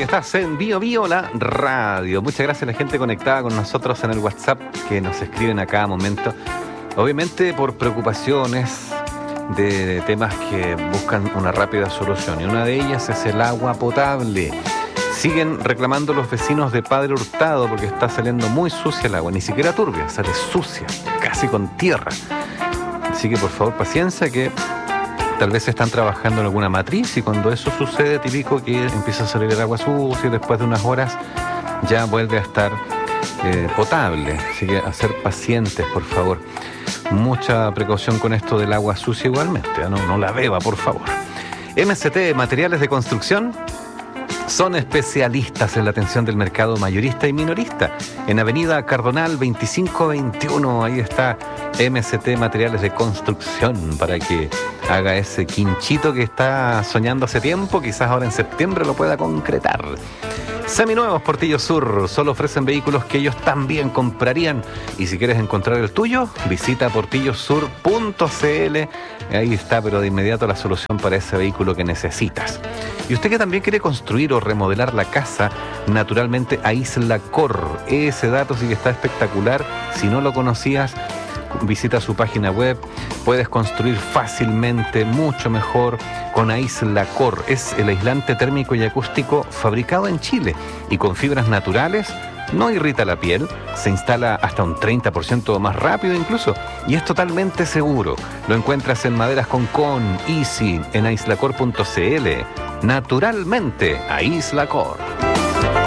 estás en Bio Bio, la radio. Muchas gracias a la gente conectada con nosotros en el WhatsApp que nos escriben a cada momento. Obviamente por preocupaciones de temas que buscan una rápida solución. Y una de ellas es el agua potable. Siguen reclamando los vecinos de Padre Hurtado porque está saliendo muy sucia el agua. Ni siquiera turbia, sale sucia, casi con tierra. Así que por favor paciencia, que tal vez están trabajando en alguna matriz y cuando eso sucede, típico que empieza a salir el agua sucia y después de unas horas ya vuelve a estar potable. Así que a ser pacientes, por favor. Mucha precaución con esto del agua sucia igualmente. No la beba, por favor. MCT, Materiales de Construcción, son especialistas en la atención del mercado mayorista y minorista. En Avenida Cardonal 2521, ahí está MCT Materiales de Construcción, para que haga ese quinchito que está soñando hace tiempo, quizás ahora en septiembre lo pueda concretar. Seminuevos Portillo Sur, solo ofrecen vehículos que ellos también comprarían. Y si quieres encontrar el tuyo, visita portillosur.cl. Ahí está, pero de inmediato la solución para ese vehículo que necesitas. Y usted que también quiere construir o remodelar la casa, naturalmente Aislacor. Ese dato sí que está espectacular. Si no lo conocías, visita su página web. Puedes construir fácilmente, mucho mejor con Aislacor. Es el aislante térmico y acústico fabricado en Chile y con fibras naturales. No irrita la piel, se instala hasta un 30% más rápido incluso y es totalmente seguro. Lo encuentras en Maderas Concón, Easy, en aislacor.cl. Naturalmente, Aislacor.